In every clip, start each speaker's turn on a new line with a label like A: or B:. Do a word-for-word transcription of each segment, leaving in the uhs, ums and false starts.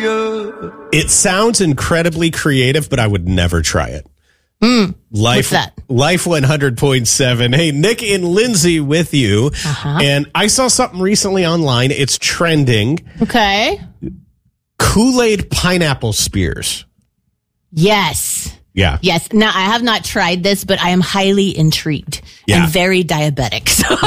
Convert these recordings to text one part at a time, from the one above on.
A: you.
B: It sounds incredibly creative, but I would never try it.
C: Mm,
B: Life,
C: what's that?
B: Life one hundred point seven. Hey, Nick and Lindsay with you.
C: Uh-huh.
B: And I saw something recently online. It's trending.
C: Okay.
B: Kool-Aid pineapple spears.
C: Yes.
B: Yeah.
C: Yes. Now, I have not tried this, but I am highly intrigued
B: Yeah.
C: and very diabetic. So.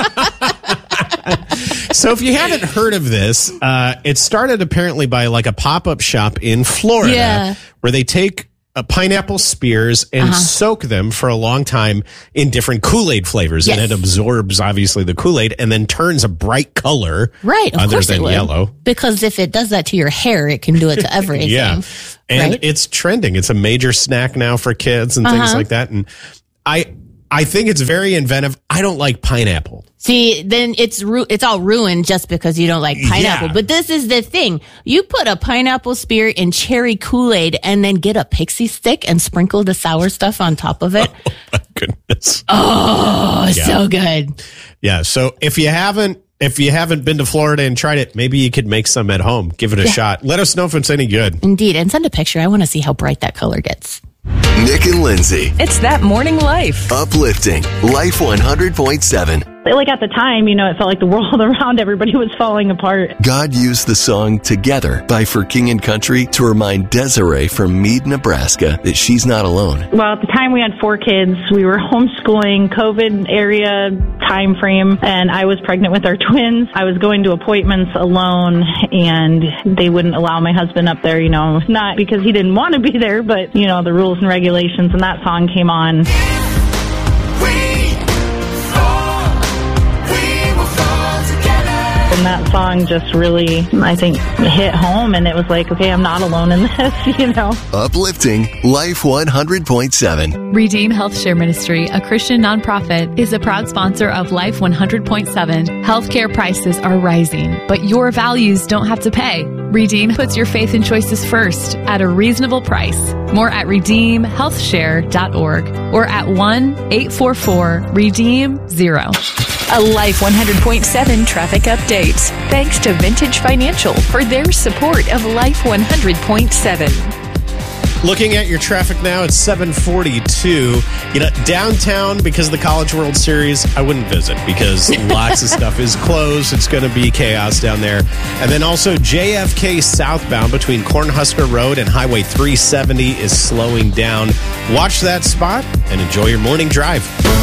B: So if you haven't heard of this, uh, it started apparently by like a pop-up shop in Florida
C: Yeah.
B: where they take uh, pineapple spears and
C: Uh-huh.
B: soak them for a long time in different Kool-Aid flavors.
C: Yes.
B: And it absorbs, obviously, the Kool-Aid and then turns a bright color
C: Right. Of
B: other
C: course
B: than
C: it would.
B: yellow.
C: Because if it does that to your hair, it can do it to everything.
B: Yeah. And
C: Right?
B: it's trending. It's a major snack now for kids and things
C: Uh-huh.
B: like that. And I I think it's very inventive. I don't like pineapple.
C: See, then it's ru- it's all ruined just because you don't like pineapple.
B: Yeah.
C: But this is the thing. You put a pineapple spear in cherry Kool-Aid and then get a pixie stick and sprinkle the sour stuff on top of it.
B: Oh, my goodness.
C: Oh,
B: Yeah.
C: so good.
B: Yeah. So if you haven't if you haven't been to Florida and tried it, maybe you could make some at home. Give it a
C: Yeah.
B: shot. Let us know if it's any good.
C: Indeed. And send a picture. I want to see how bright that color gets.
D: Nick and Lindsay.
E: It's that morning life.
D: Uplifting. Life one hundred point seven.
F: Like at the time, you know, it felt like the world around everybody was falling apart.
D: God used the song Together by For King and Country to remind Desiree from Meade, Nebraska that she's not alone.
F: Well, at the time we had four kids. We were homeschooling, COVID area time frame, and I was pregnant with our twins. I was going to appointments alone, and they wouldn't allow my husband up there, you know, not because he didn't want to be there, but, you know, the rules and regulations, and that song came on. And that song just really, I think, hit home, and it was like, okay, I'm not alone in this, you know.
D: Uplifting. Life one hundred point seven.
G: Redeem Health Share Ministry, a Christian nonprofit, is a proud sponsor of Life one hundred point seven. Healthcare prices are rising, but your values don't have to pay. Redeem puts your faith and choices first at a reasonable price. More at redeem health share dot org or at one eight four four redeem zero.
E: A Life one hundred point seven traffic update. Thanks to Vintage Financial for their support of Life one hundred point seven.
B: Looking at your traffic now, it's seven forty-two. You know, downtown, because of the College World Series, I wouldn't visit because lots of stuff is closed. It's going to be chaos down there. And then also J F K southbound between Cornhusker Road and Highway three seventy is slowing down. Watch that spot and enjoy your morning drive.